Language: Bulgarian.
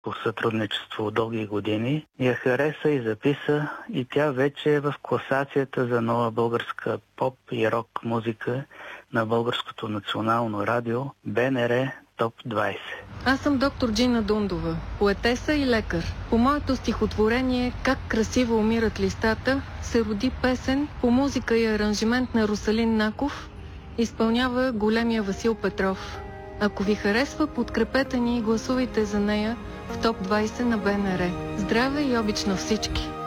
по сътрудничество дълги години. Я хареса и записа и тя вече е в класацията за нова българска поп и рок музика на Българското национално радио БНР Топ 20. Аз съм доктор Джина Дундова, поетеса и лекар. По моето стихотворение «Как красиво умират листата» се роди песен по музика и аранжимент на Русалин Наков, изпълнява големия Васил Петров. Ако ви харесва, подкрепете ни и гласувайте за нея в Топ 20 на БНР. Здраве и обич на всички!